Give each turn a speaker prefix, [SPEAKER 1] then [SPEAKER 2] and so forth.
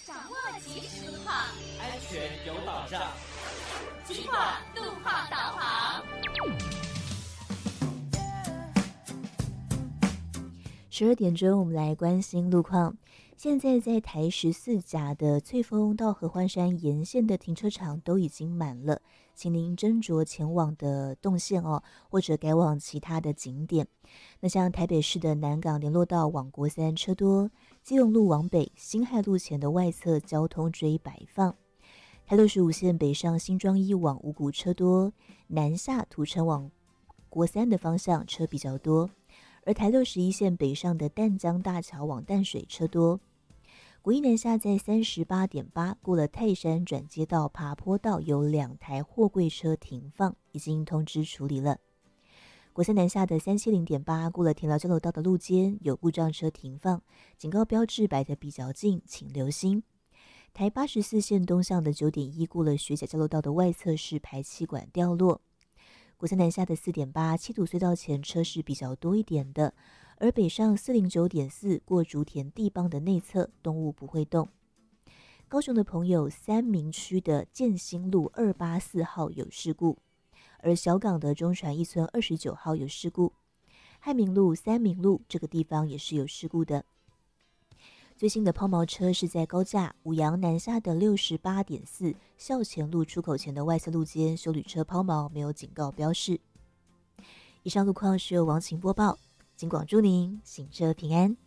[SPEAKER 1] 掌握即时路况，
[SPEAKER 2] 安全有保障。
[SPEAKER 1] 经过路况导航。
[SPEAKER 3] 12点钟，我们来关心路况。现在在台14甲的翠峰到合欢山沿线的停车场都已经满了，请您斟酌前往的动线哦，或者改往其他的景点。那像台北市的南港联络道往国三车多，基隆路往北辛亥路前的外侧交通追摆放。台65线北上新庄一往五股车多，南下土城往国三的方向车比较多。而台61线北上的淡江大桥往淡水车多，国一南下在38.8过了泰山转接道爬坡道有2台货柜车停放，已经通知处理了。国三南下的370.8过了田寮交流道的路肩有故障车停放，警告标志摆得比较近，请留心。台84线东向的9.1过了学甲交流道的外侧是排气管掉落。国三南下的4.8七堵隧道前车是比较多一点的，而北上409.4过竹田地邦的内侧动物不会动。高雄的朋友，三民区的建兴路284号有事故，而小港的中传一村29号有事故，汉民路、三民路这个地方也是有事故的。最新的抛锚车是在高架五杨南下的68.4校前路出口前的外侧路肩，休旅车抛锚，没有警告标示。以上路况是由王晴播报，警广祝您行车平安。